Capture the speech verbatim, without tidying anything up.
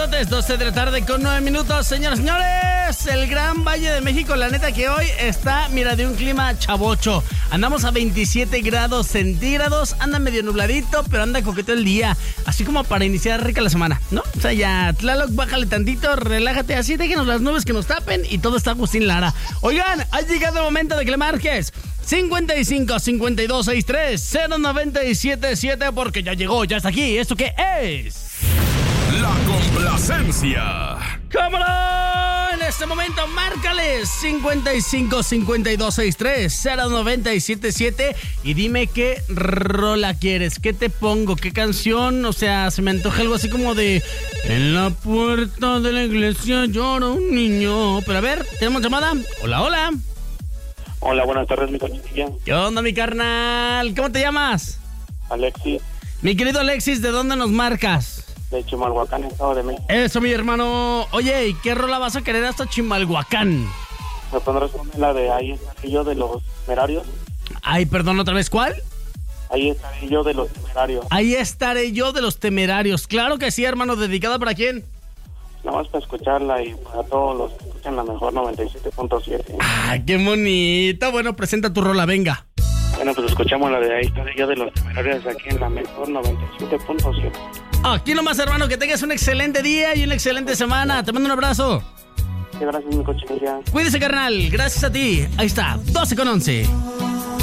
minutotes, doce de la tarde con nueve minutos, señoras y señores. El Gran Valle de México, la neta que hoy está, mira, de un clima chavocho. Andamos a veintisiete grados centígrados, anda medio nubladito, pero anda coqueto el día. Así como para iniciar rica la semana, ¿no? O sea, ya, Tlaloc, bájale tantito, relájate así, déjenos las nubes que nos tapen y todo está Agustín Lara. Oigan, ha llegado el momento de que le marques cincuenta y cinco, cincuenta y dos, sesenta y tres, cero noventa y siete siete, porque ya llegó, ya está aquí. ¿Esto qué es? La complacencia. ¡Cómo no! En este momento, márcales cincuenta y cinco, cincuenta y dos, sesenta y tres, cero noventa y siete siete y dime qué rola quieres, qué te pongo, qué canción. O sea, se me antoja algo así como de en la puerta de la iglesia llora un niño. Pero a ver, ¿tenemos llamada? Hola, hola. Hola, buenas tardes, mi carnalilla. ¿Qué onda, mi carnal? ¿Cómo te llamas? Alexis, Mi querido Alexis, ¿de dónde nos marcas? de Chimalhuacán, Estado de México. Eso, mi hermano. Oye, ¿y qué rola vas a querer hasta Chimalhuacán? ¿Me pondrás la de Ahí estaré yo de los Temerarios? Ay, perdón, ¿otra vez cuál? Ahí estaré yo de los Temerarios. Ahí estaré yo de los Temerarios. Claro que sí, hermano. ¿Dedicada para quién? Nada más para escucharla y para todos los que escuchan la mejor noventa y siete punto siete. ¡Ay, qué bonito! Bueno, presenta tu rola, venga. Bueno, pues escuchamos la de Ahí estaré yo de los Temerarios aquí en la mejor noventa y siete punto siete. Aquí nomás, hermano, que tengas un excelente día y una excelente semana. Te mando un abrazo. Sí, gracias, mi cochinilla. Cuídese, carnal. Gracias a ti. Ahí está, doce con once.